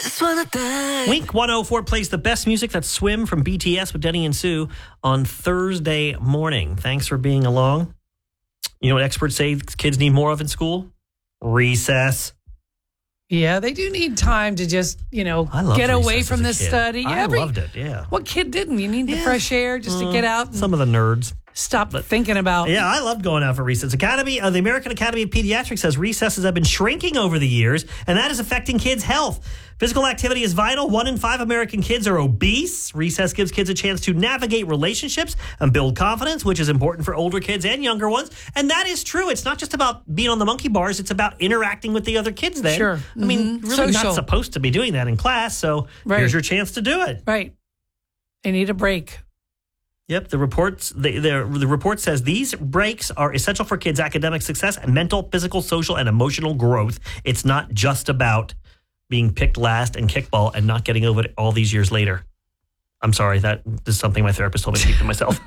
Wink 104 plays the best music. That's Swim from BTS with Denny and Sue on Thursday morning. Thanks for being along. You know what experts say kids need more of in school? Recess. Yeah, they do need time to just, get away from the study. I loved it, yeah. What kid didn't? You need the fresh air just to get out. Some of the nerds. Stop thinking about. Yeah, I loved going out for recess. The American Academy of Pediatrics says recesses have been shrinking over the years, and that is affecting kids' health. Physical activity is vital. 1 in 5 American kids are obese. Recess gives kids a chance to navigate relationships and build confidence, which is important for older kids and younger ones. And that is true. It's not just about being on the monkey bars. It's about interacting with the other kids then. Sure. I mean, really not supposed to be doing that in class, so here's your chance to do it. Right. They need a break. Yep, the report says these breaks are essential for kids' academic success and mental, physical, social, and emotional growth. It's not just about being picked last in kickball and not getting over it all these years later. I'm sorry, that is something my therapist told me to keep to myself.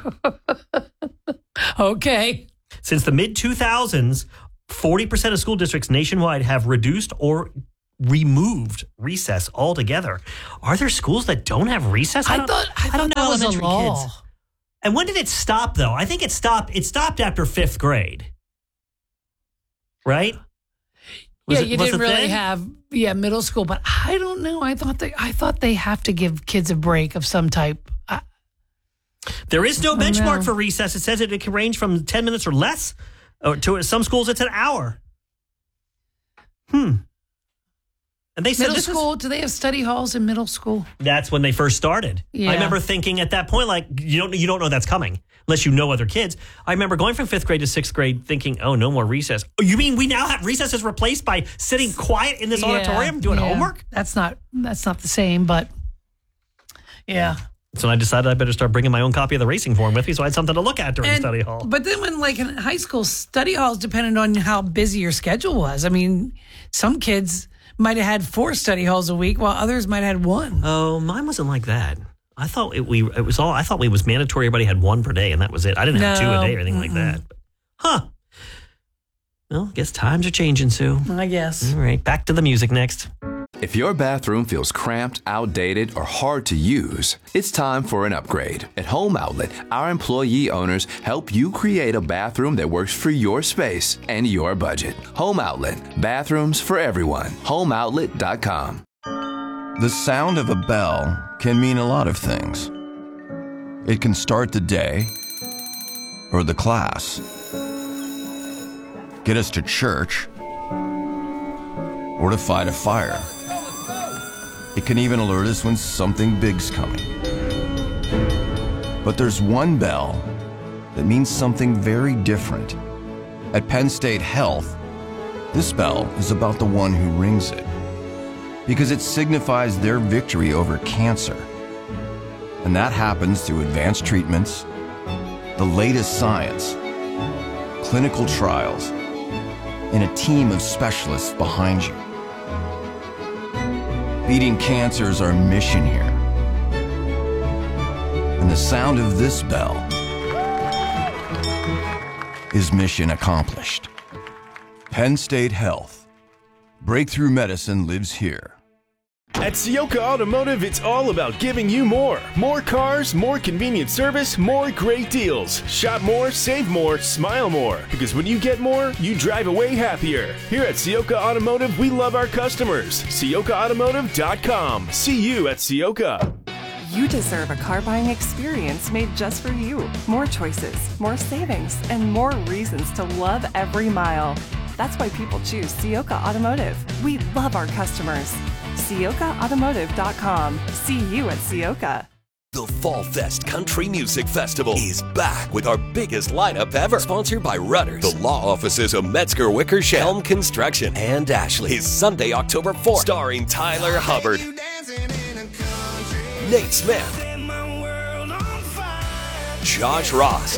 Okay. Since the mid-2000s, 40% of school districts nationwide have reduced or removed recess altogether. Are there schools that don't have recess? I don't know that was a elementary law. kids. And when did it stop, though? I think it stopped after 5th grade. Right? You didn't really have middle school, but I don't know. I thought they have to give kids a break of some type. There is no benchmark for recess. It says it can range from 10 minutes or less. Or to some schools, it's an hour. And they said middle school, do they have study halls in middle school? That's when they first started. Yeah. I remember thinking at that point, like, you don't know that's coming unless you know other kids. I remember going from 5th grade to 6th grade thinking, oh, no more recess. Oh, you mean we now have recesses replaced by sitting quiet in this auditorium doing homework? That's not the same, but yeah. So I decided I better start bringing my own copy of the racing form with me so I had something to look at during study hall. But then when, like, in high school, study halls depended on how busy your schedule was. I mean, some kids might have had 4 study halls a week, while others might have had 1. Oh, mine wasn't like that. I thought it was mandatory. Everybody had 1 per day, and that was it. I didn't have 2 a day or anything like that. Well, I guess times are changing, Sue. I guess. All right, back to the music next. If your bathroom feels cramped, outdated, or hard to use, it's time for an upgrade. At Home Outlet, our employee owners help you create a bathroom that works for your space and your budget. Home Outlet, bathrooms for everyone. HomeOutlet.com. The sound of a bell can mean a lot of things. It can start the day or the class, get us to church, or to fight a fire. It can even alert us when something big's coming. But there's one bell that means something very different. At Penn State Health, this bell is about the one who rings it, because it signifies their victory over cancer. And that happens through advanced treatments, the latest science, clinical trials, and a team of specialists behind you. Beating cancer is our mission here. And the sound of this bell is mission accomplished. Penn State Health. Breakthrough medicine lives here. At Ciocca Automotive, it's all about giving you more. More cars, more convenient service, more great deals. Shop more, save more, smile more. Because when you get more, you drive away happier. Here at Ciocca Automotive, we love our customers. CioccaAutomotive.com. See you at Ciocca. You deserve a car buying experience made just for you. More choices, more savings, and more reasons to love every mile. That's why people choose Ciocca Automotive. We love our customers. CioccaAutomotive.com. See you at Ciocca. The Fall Fest Country Music Festival is back with our biggest lineup ever. Sponsored by Rudders, the law offices of Metzger Wickersham, Helm Construction, and Ashley. Is Sunday, October 4th. Starring Tyler Hubbard, Nate Smith, Josh Ross,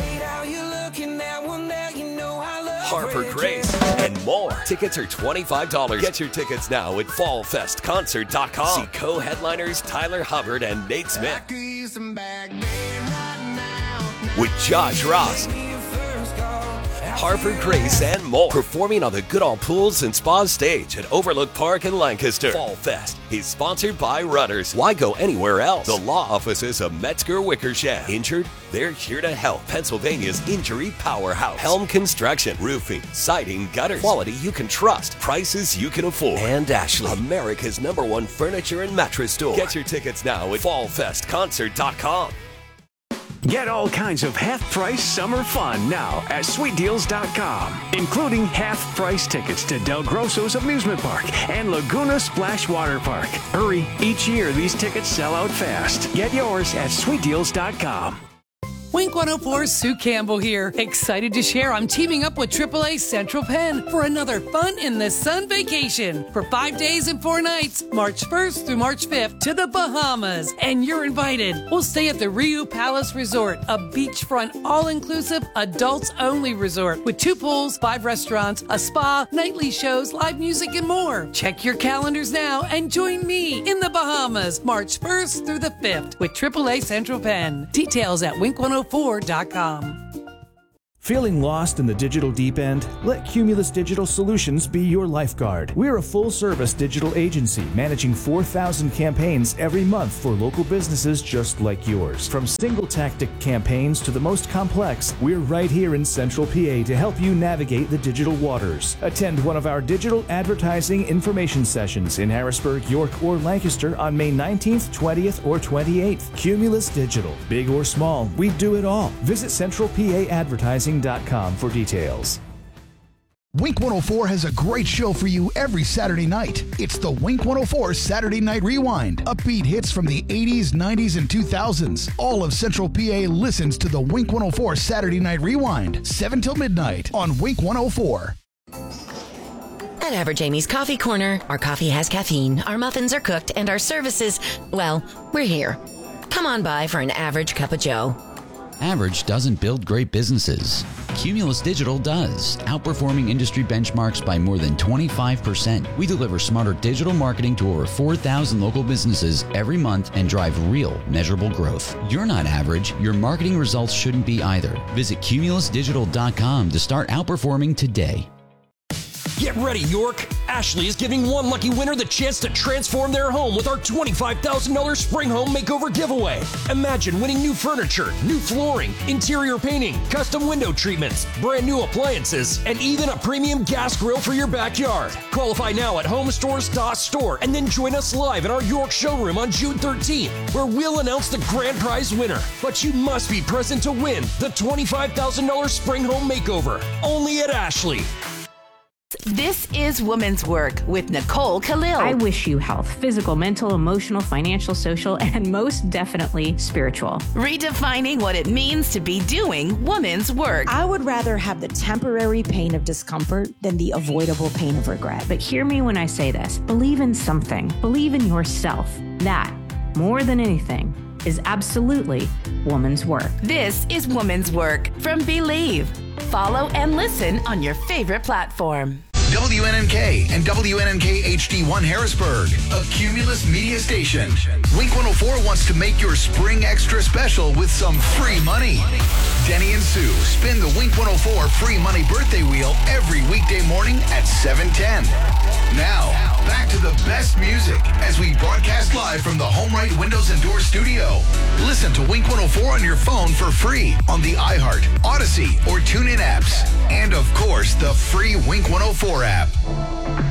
Harper Grace, and more. Tickets are $25. Get your tickets now at fallfestconcert.com. See co-headliners Tyler Hubbard and Nate Smith. With Josh Ross, Harper Grace, and more. Performing on the Goodall Pools and Spa stage at Overlook Park in Lancaster. Fall Fest is sponsored by Rudders. Why go anywhere else? The law offices of Metzger Wickersham. Injured? They're here to help. Pennsylvania's injury powerhouse. Helm Construction. Roofing, siding, gutters. Quality you can trust. Prices you can afford. And Ashley, America's #1 furniture and mattress store. Get your tickets now at fallfestconcert.com. Get all kinds of half-price summer fun now at sweetdeals.com, including half-price tickets to Del Grosso's Amusement Park and Laguna Splash Water Park. Hurry, each year these tickets sell out fast. Get yours at sweetdeals.com. Wink 104's Sue Campbell here. Excited to share I'm teaming up with AAA Central Penn for another fun in the sun vacation for 5 days and 4 nights, March 1st through March 5th to the Bahamas. And you're invited. We'll stay at the Rio Palace Resort, a beachfront, all-inclusive, adults-only resort with 2 pools, 5 restaurants, a spa, nightly shows, live music, and more. Check your calendars now and join me in the Bahamas, March 1st through the 5th with AAA Central Penn. Details at Wink104.com. Feeling lost in the digital deep end? Let Cumulus Digital Solutions be your lifeguard. We're a full-service digital agency managing 4,000 campaigns every month for local businesses just like yours. From single-tactic campaigns to the most complex, we're right here in Central PA to help you navigate the digital waters. Attend one of our digital advertising information sessions in Harrisburg, York, or Lancaster on May 19th, 20th, or 28th. Cumulus Digital. Big or small, we do it all. Visit centralpaadvertising.com for details. Wink 104 has a great show for you every Saturday night. It's the Wink 104 Saturday Night Rewind. Upbeat hits from the 80s, 90s, and 2000s. All of Central PA listens to the Wink 104 Saturday Night Rewind, 7 till midnight on Wink 104. At Average Amy's Coffee Corner, our coffee has caffeine, our muffins are cooked, and our services, well, we're here. Come on by for an average cup of joe. Average doesn't build great businesses. Cumulus Digital does, outperforming industry benchmarks by more than 25%. We deliver smarter digital marketing to over 4,000 local businesses every month and drive real, measurable growth. You're not average. Your marketing results shouldn't be either. Visit cumulusdigital.com to start outperforming today. Get ready, York! Ashley is giving one lucky winner the chance to transform their home with our $25,000 Spring Home Makeover giveaway. Imagine winning new furniture, new flooring, interior painting, custom window treatments, brand new appliances, and even a premium gas grill for your backyard. Qualify now at homestores.store and then join us live in our York showroom on June 13th, where we'll announce the grand prize winner. But you must be present to win the $25,000 Spring Home Makeover, only at Ashley. This is Woman's Work with Nicole Khalil. I wish you health, physical, mental, emotional, financial, social, and most definitely spiritual. Redefining what it means to be doing woman's work. I would rather have the temporary pain of discomfort than the avoidable pain of regret. But hear me when I say this. Believe in something. Believe in yourself. That, more than anything, is absolutely woman's work. This is Woman's Work from Believe. Follow and listen on your favorite platform. WNNK and WNNK HD1 Harrisburg, a Cumulus media station. Wink 104 wants to make your spring extra special with some free money. Denny and Sue spin the Wink 104 free money birthday wheel every weekday morning at 7:10. Now, back to the best music as we broadcast live from the HomeRight Windows and Door Studio. Listen to Wink 104 on your phone for free on the iHeart, Odyssey, or TuneIn apps. And of course, the free Wink 104 app.